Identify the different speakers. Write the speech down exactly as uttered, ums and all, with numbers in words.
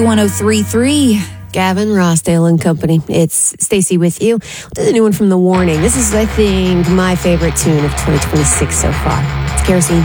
Speaker 1: one oh three point three.
Speaker 2: Gavin Rossdale and Company. It's Stacey with you. This is a new one from The Warning. This is, I think, my favorite tune of twenty twenty-six so far. It's Kerosene.